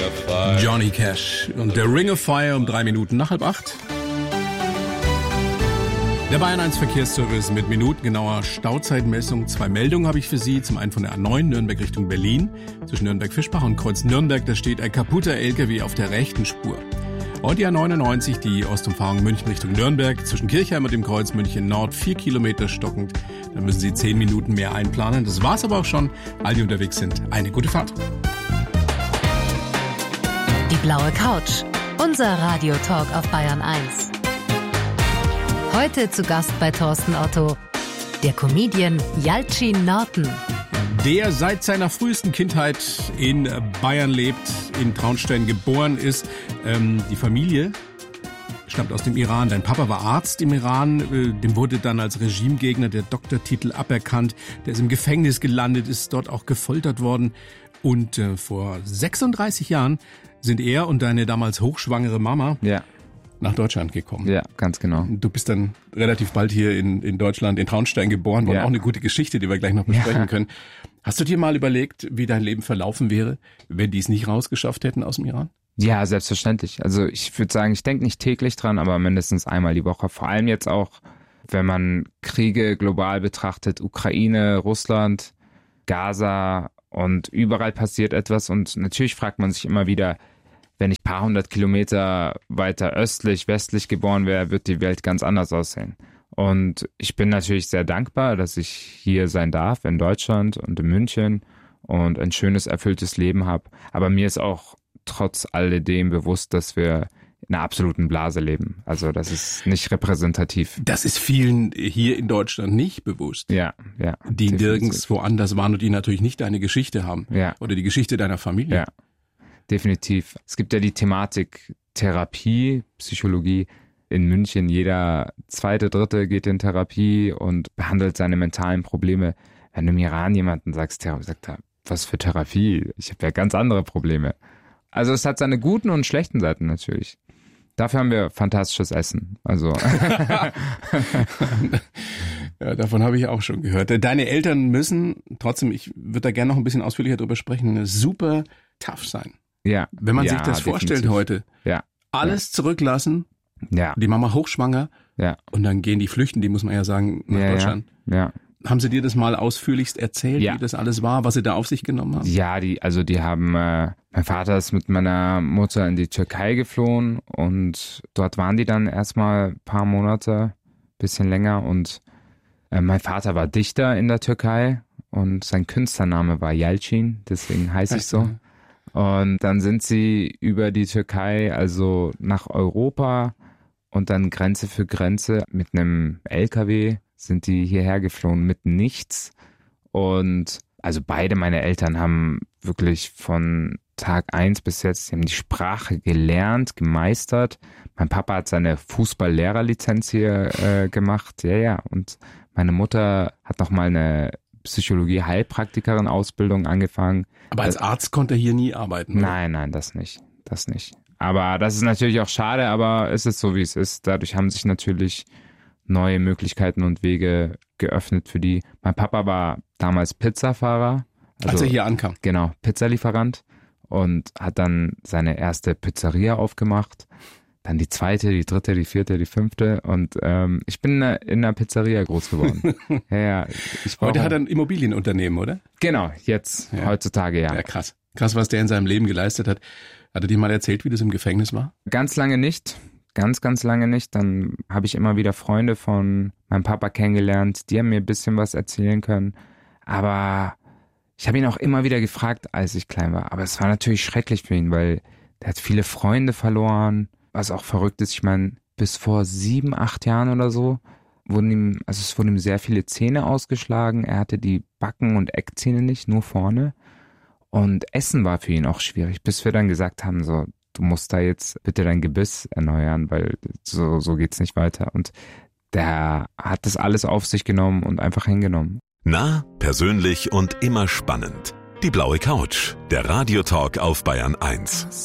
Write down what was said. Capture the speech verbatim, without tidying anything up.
of Fire. Johnny Cash und der Ring of Fire um drei Minuten nach halb acht. Der Bayern eins Verkehrsservice mit minutengenauer Stauzeitmessung. Zwei Meldungen habe ich für Sie. Zum einen von der A neun Nürnberg Richtung Berlin. Zwischen Nürnberg-Fischbach und Kreuz Nürnberg, da steht ein kaputter L K W auf der rechten Spur. Und die A neunundneunzig, die Ostumfahrung München Richtung Nürnberg. Zwischen Kirchheim und dem Kreuz München Nord, vier Kilometer stockend. Da müssen Sie zehn Minuten mehr einplanen. Das war's aber auch schon. Alle, die unterwegs sind, eine gute Fahrt. Die blaue Couch. Unser Radiotalk auf Bayern eins. Heute zu Gast bei Thorsten Otto, der Comedian Yalcin Norton. Der seit seiner frühesten Kindheit in Bayern lebt, in Traunstein geboren ist. Ähm, die Familie stammt aus dem Iran. Dein Papa war Arzt im Iran. Äh, dem wurde dann als Regimegegner der Doktortitel aberkannt. Der ist im Gefängnis gelandet, ist dort auch gefoltert worden. Und äh, vor sechsunddreißig Jahren sind er und deine damals hochschwangere Mama ja. nach Deutschland gekommen. Ja, ganz genau. Du bist dann relativ bald hier in, in Deutschland, in Traunstein geboren worden. Ja. Auch eine gute Geschichte, die wir gleich noch besprechen ja. können. Hast du dir mal überlegt, wie dein Leben verlaufen wäre, wenn die es nicht rausgeschafft hätten aus dem Iran? Ja, selbstverständlich. Also ich würde sagen, ich denke nicht täglich dran, aber mindestens einmal die Woche. Vor allem jetzt auch, wenn man Kriege global betrachtet, Ukraine, Russland, Gaza und überall passiert etwas. Und natürlich fragt man sich immer wieder, wenn ich ein paar hundert Kilometer weiter östlich, westlich geboren wäre, wird die Welt ganz anders aussehen. Und ich bin natürlich sehr dankbar, dass ich hier sein darf, in Deutschland und in München und ein schönes, erfülltes Leben habe. Aber mir ist auch trotz alledem bewusst, dass wir in einer absoluten Blase leben. Also das ist nicht repräsentativ. Das ist vielen hier in Deutschland nicht bewusst. Ja, ja. Die nirgends woanders waren und die natürlich nicht deine Geschichte haben. Ja. Oder die Geschichte deiner Familie. Ja. Definitiv. Es gibt ja die Thematik Therapie, Psychologie. In München jeder zweite, dritte geht in Therapie und behandelt seine mentalen Probleme. Wenn du im Iran jemanden sagst, sagt er, was für Therapie? Ich habe ja ganz andere Probleme. Also es hat seine guten und schlechten Seiten natürlich. Dafür haben wir fantastisches Essen. Also ja, davon habe ich auch schon gehört. Deine Eltern müssen, trotzdem, ich würde da gerne noch ein bisschen ausführlicher drüber sprechen, super tough sein. Ja. Wenn man ja, sich das vorstellt definitiv. heute, ja. alles ja. zurücklassen, ja. die Mama hochschwanger ja. und dann gehen die flüchten, die muss man ja sagen, nach ja, Deutschland. Ja. ja. Haben sie dir das mal ausführlichst erzählt, ja. wie das alles war, was sie da auf sich genommen haben? Ja, die, also die haben, äh, mein Vater ist mit meiner Mutter in die Türkei geflohen und dort waren die dann erstmal ein paar Monate, bisschen länger und äh, mein Vater war Dichter in der Türkei und sein Künstlername war Yalcin, deswegen heiße ich so. Und dann sind sie über die Türkei, also nach Europa und dann Grenze für Grenze mit einem L K W sind die hierher geflohen mit nichts. Und also beide meine Eltern haben wirklich von Tag eins bis jetzt, die haben die Sprache gelernt, gemeistert. Mein Papa hat seine Fußballlehrerlizenz hier äh, gemacht, ja, ja. Und meine Mutter hat nochmal eine Psychologie-Heilpraktikerin-Ausbildung angefangen. Aber als Arzt konnte er hier nie arbeiten, oder? Nein, nein, das nicht. Das nicht. Aber das ist natürlich auch schade, aber es ist so, wie es ist. Dadurch haben sich natürlich neue Möglichkeiten und Wege geöffnet für die. Mein Papa war damals Pizzafahrer. Also, als er hier ankam? Genau, Pizzalieferant und hat dann seine erste Pizzeria aufgemacht. Dann die zweite, die dritte, die vierte, die fünfte und ähm, ich bin in einer Pizzeria groß geworden. ja, ja, ich Heute hat er ein Immobilienunternehmen, oder? Genau, jetzt, ja. heutzutage ja. Ja, krass. Krass, was der in seinem Leben geleistet hat. Hat er dir mal erzählt, wie das im Gefängnis war? Ganz lange nicht. Ganz, ganz lange nicht. Dann habe ich immer wieder Freunde von meinem Papa kennengelernt, die haben mir ein bisschen was erzählen können. Aber ich habe ihn auch immer wieder gefragt, als ich klein war. Aber es war natürlich schrecklich für ihn, weil der hat viele Freunde verloren. Was auch verrückt ist, ich meine, bis vor sieben, acht Jahren oder so wurden ihm, also es wurden ihm sehr viele Zähne ausgeschlagen. Er hatte die Backen- und Eckzähne nicht, nur vorne. Und Essen war für ihn auch schwierig, bis wir dann gesagt haben, so, du musst da jetzt bitte dein Gebiss erneuern, weil so, so geht's nicht weiter. Und der hat das alles auf sich genommen und einfach hingenommen. Nah, persönlich und immer spannend. Die blaue Couch, der Radiotalk auf Bayern eins.